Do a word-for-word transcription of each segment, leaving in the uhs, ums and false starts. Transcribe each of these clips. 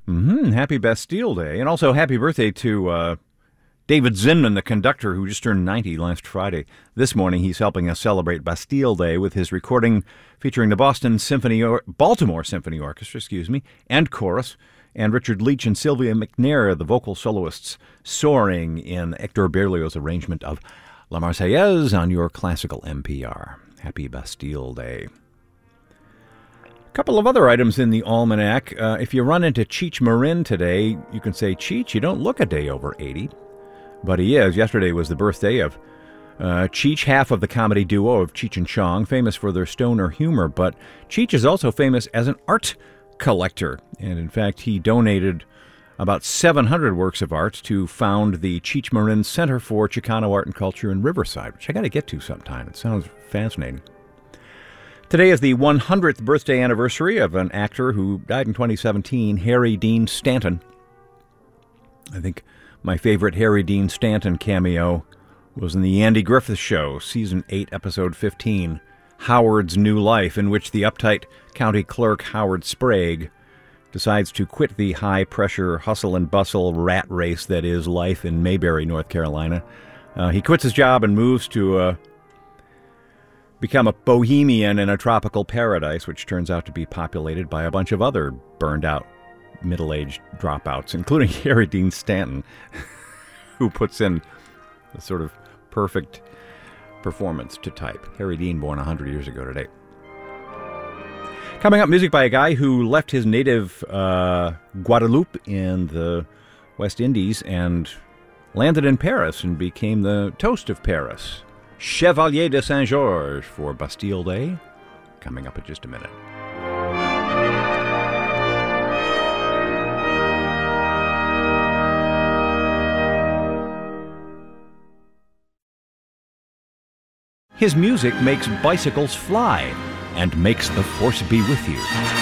Mm-hmm. Happy Bastille Day. And also happy birthday to uh, David Zinman, the conductor, who just turned ninety last Friday. This morning, he's helping us celebrate Bastille Day with his recording featuring the Boston Symphony, or Baltimore Symphony Orchestra, excuse me, and chorus, and Richard Leach and Sylvia McNair, the vocal soloists, soaring in Hector Berlioz's arrangement of La Marseillaise on your classical N P R. Happy Bastille Day. A couple of other items in the almanac. Uh, if you run into Cheech Marin today, you can say, Cheech, you don't look a day over eighty. But he is. Yesterday was the birthday of uh, Cheech, half of the comedy duo of Cheech and Chong, famous for their stoner humor. But Cheech is also famous as an art collector. And in fact, he donated about seven hundred works of art to found the Cheech Marin Center for Chicano Art and Culture in Riverside, which I got to get to sometime. It sounds fascinating. Today is the one hundredth birthday anniversary of an actor who died in twenty seventeen, Harry Dean Stanton. I think my favorite Harry Dean Stanton cameo was in the Andy Griffith Show, Season eight, Episode fifteen, Howard's New Life, in which the uptight county clerk, Howard Sprague, decides to quit the high-pressure hustle and bustle rat race that is life in Mayberry, North Carolina. Uh, he quits his job and moves to uh, become a bohemian in a tropical paradise, which turns out to be populated by a bunch of other burned-out middle-aged dropouts, including Harry Dean Stanton, who puts in a sort of perfect performance to type. Harry Dean, born one hundred years ago today. Coming up, music by a guy who left his native uh, Guadeloupe in the West Indies and landed in Paris and became the toast of Paris. Chevalier de Saint-Georges for Bastille Day. Coming up in just a minute. His music makes bicycles fly and makes the Force be with you.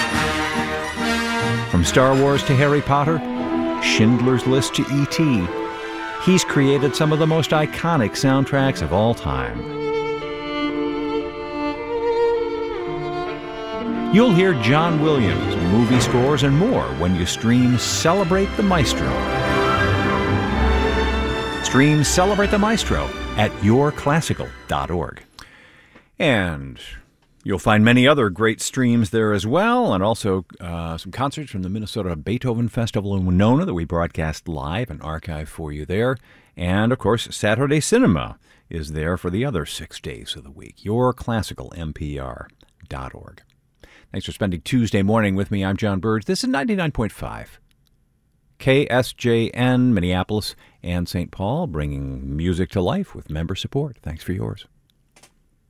From Star Wars to Harry Potter, Schindler's List to E T, he's created some of the most iconic soundtracks of all time. You'll hear John Williams, movie scores, and more when you stream Celebrate the Maestro. Stream Celebrate the Maestro at your classical dot org. And you'll find many other great streams there as well, and also uh, some concerts from the Minnesota Beethoven Festival in Winona that we broadcast live and archive for you there. And, of course, Saturday Cinema is there for the other six days of the week. your classical N P R dot org. Thanks for spending Tuesday morning with me. I'm John Burge. This is ninety-nine point five. K S J N, Minneapolis and Saint Paul, bringing music to life with member support. Thanks for yours.